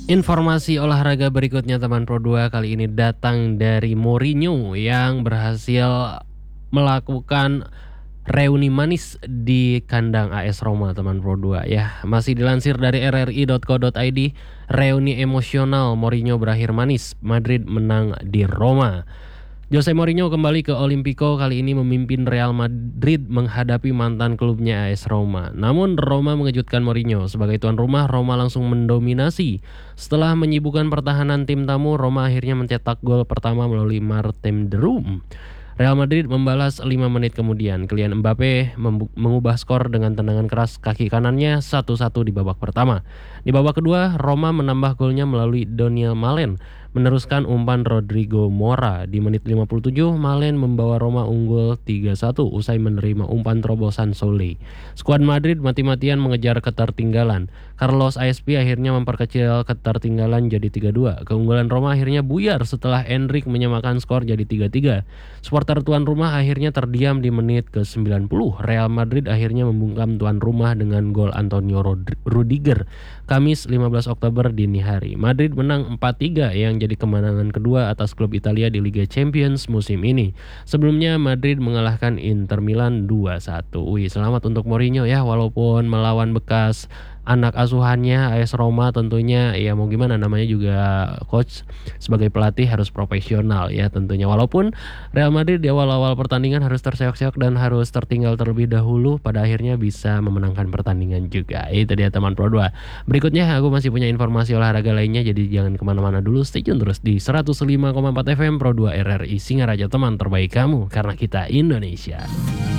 Informasi olahraga berikutnya teman Pro 2 kali ini datang dari Mourinho yang berhasil melakukan reuni manis di kandang AS Roma teman Pro 2 ya. Masih dilansir dari rri.co.id, reuni emosional Mourinho berakhir manis, Madrid menang di Roma. Jose Mourinho kembali ke Olimpico, kali ini memimpin Real Madrid menghadapi mantan klubnya AS Roma. Namun Roma mengejutkan Mourinho. Sebagai tuan rumah, Roma langsung mendominasi. Setelah menyibukkan pertahanan tim tamu, Roma akhirnya mencetak gol pertama melalui Martin de Roon. Real Madrid membalas 5 menit kemudian. Kylian Mbappe mengubah skor dengan tendangan keras kaki kanannya 1-1 di babak pertama. Di babak kedua, Roma menambah golnya melalui Daniel Malen meneruskan umpan Rodrigo Mora. Di menit 57, Malen membawa Roma unggul 3-1 usai menerima umpan terobosan Solé. Skuad Madrid mati-matian mengejar ketertinggalan. Carlos ASP akhirnya memperkecil ketertinggalan jadi 3-2. Keunggulan Roma akhirnya buyar setelah Endrick menyamakan skor jadi 3-3. Supporter tuan rumah akhirnya terdiam di menit ke-90. Real Madrid akhirnya membungkam tuan rumah dengan gol Antonio Rudiger Kamis 15 Oktober dini hari. Madrid menang 4-3 yang jadi kemenangan kedua atas klub Italia di Liga Champions musim ini. Sebelumnya Madrid mengalahkan Inter Milan 2-1. Wih, selamat untuk Mourinho ya, walaupun melawan bekas anak asuhannya AS Roma, tentunya ya mau gimana, namanya juga coach, sebagai pelatih harus profesional ya tentunya. Walaupun Real Madrid di awal-awal pertandingan harus terseok-seok dan harus tertinggal terlebih dahulu, pada akhirnya bisa memenangkan pertandingan juga. Itu dia teman Pro 2. Berikutnya aku masih punya informasi olahraga lainnya, jadi jangan kemana-mana dulu, stay tune terus di 105,4 FM Pro 2 RRI Singaraja, teman terbaik kamu karena kita Indonesia.